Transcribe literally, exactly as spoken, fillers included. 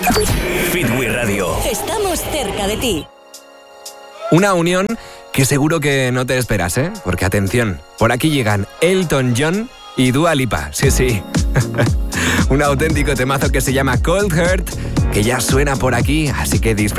Fitwi Radio. Estamos cerca de ti. Una unión que seguro que no te esperas, ¿eh? Porque atención, por aquí llegan Elton John y Dua Lipa. Sí, sí. Un auténtico temazo que se llama Cold Heart, que ya suena por aquí, así que disfruta.